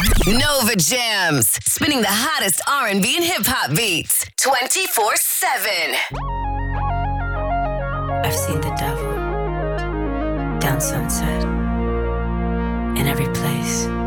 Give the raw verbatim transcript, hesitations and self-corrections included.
Nova Jams, spinning the hottest R and B and hip-hop beats twenty-four seven. I've seen the devil down Sunset, in every place.